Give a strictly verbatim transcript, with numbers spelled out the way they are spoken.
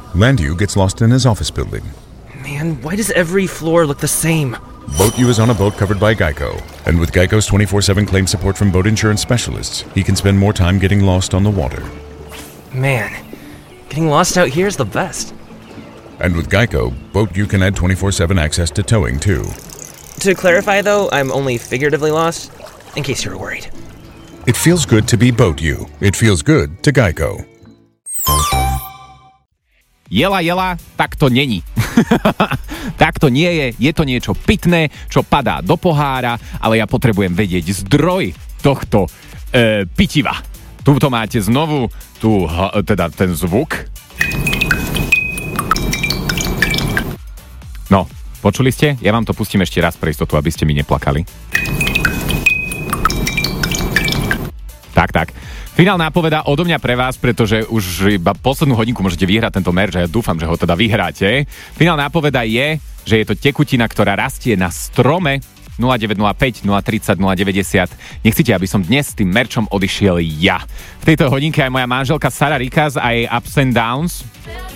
Landu gets lost in his office building. Man, why does every floor look the same? Boat U is on a boat covered by Geico. And with Geico's twenty-four seven claim support from boat insurance specialists, he can spend more time getting lost on the water. Man, getting lost out here is the best. And with Geico, Boat U can add twenty-four seven access to towing, too. To clarify, though, I'm only figuratively lost, in case you were worried. It feels good to be Boat U. It feels good to Geico. Jela, jela, tak to není. Tak to nie je, je to niečo pitné, čo padá do pohára, ale ja potrebujem vedieť zdroj tohto e, pitiva. Tuto máte znovu tu, teda ten zvuk. No, počuli ste? Ja vám to pustím ešte raz pre istotu, aby ste mi neplakali. Tak, tak. Finálna nápoveda odo mňa pre vás, pretože už iba poslednú hodinku môžete vyhrať tento merch a ja dúfam, že ho teda vyhráte. Finálna nápoveda je, že je to tekutina, ktorá rastie na strome. Nula deväť nula päť, nula tridsať, nula deväťdesiat. Nechcete, aby som dnes s tým merčom odišiel ja. V tejto hodinke aj moja manželka Sara Rikaz a jej Ups and Downs.